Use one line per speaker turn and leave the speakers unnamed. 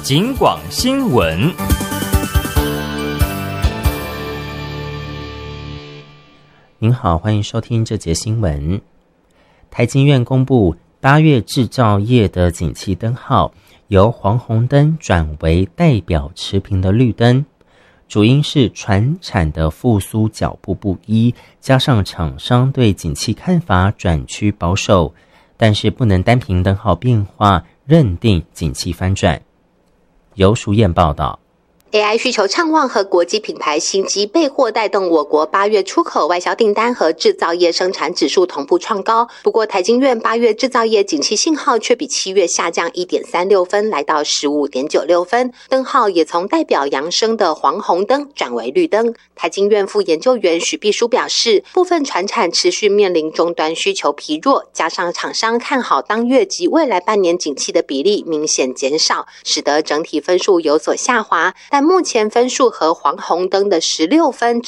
警广新闻。
您好，欢迎收听这节新闻。台经院公布8月制造业的景气灯号，由黄红灯转为代表持平的绿灯，主因是传产的复苏脚步不一，加上厂商对景气看法转趋保守，但是不能单凭灯号变化认定景气翻转。由淑燕报道。
AI 需求畅旺和国际品牌新机备货带动我国8月出口外销订单和制造业生产指数同步创高。不过台经院8月制造业景气信号却比7月下降 1.36 分，来到 15.96 分，灯号也从代表扬升的黄红灯转为绿灯。台经院副研究员许必书表示，部分传产持续面临终端需求疲弱，加上厂商看好当月及未来半年景气的比例明显减少，使得整体分数有所下滑，但目前分数和黄红灯的16分